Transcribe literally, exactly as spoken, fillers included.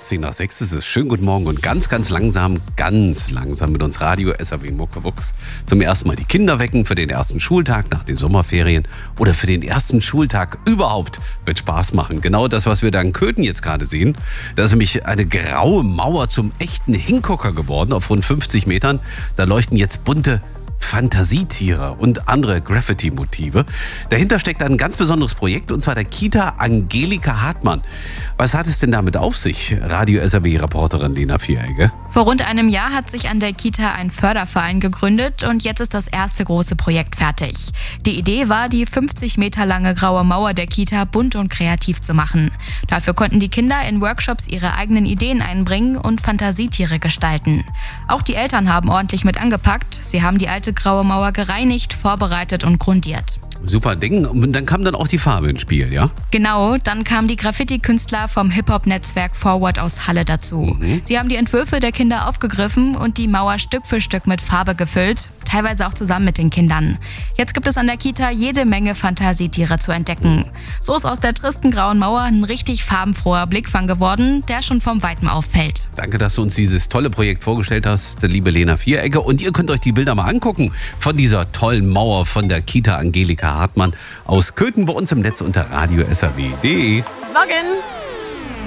zehn nach sechs ist es. Schönen guten Morgen und ganz, ganz langsam, ganz langsam mit uns Radio S R W Muckebuchs zum ersten Mal die Kinder wecken für den ersten Schultag nach den Sommerferien oder für den ersten Schultag überhaupt. Wird Spaß machen. Genau das, was wir da in Köthen jetzt gerade sehen. Da ist nämlich eine graue Mauer zum echten Hingucker geworden auf rund fünfzig Metern. Da leuchten jetzt bunte Fantasietiere und andere Graffiti-Motive. Dahinter steckt ein ganz besonderes Projekt, und zwar der Kita Angelika Hartmann. Was hat es denn damit auf sich? Radio S R W-Reporterin Lena Vieregge. Vor rund einem Jahr hat sich an der Kita ein Förderverein gegründet und jetzt ist das erste große Projekt fertig. Die Idee war, die fünfzig Meter lange graue Mauer der Kita bunt und kreativ zu machen. Dafür konnten die Kinder in Workshops ihre eigenen Ideen einbringen und Fantasietiere gestalten. Auch die Eltern haben ordentlich mit angepackt. Sie haben die alte graue Mauer gereinigt, vorbereitet und grundiert. Super Ding. Und dann kam dann auch die Farbe ins Spiel, ja? Genau, dann kamen die Graffiti-Künstler vom Hip-Hop-Netzwerk Forward aus Halle dazu. Mhm. Sie haben die Entwürfe der Kinder aufgegriffen und die Mauer Stück für Stück mit Farbe gefüllt, teilweise auch zusammen mit den Kindern. Jetzt gibt es an der Kita jede Menge Fantasietiere zu entdecken. So ist aus der tristen grauen Mauer ein richtig farbenfroher Blickfang geworden, der schon vom Weiten auffällt. Danke, dass du uns dieses tolle Projekt vorgestellt hast, liebe Lena Vieregge. Und ihr könnt euch die Bilder mal angucken von dieser tollen Mauer von der Kita Angelika Hartmann aus Köthen bei uns im Netz unter radio s r w punkt d e. Morgen!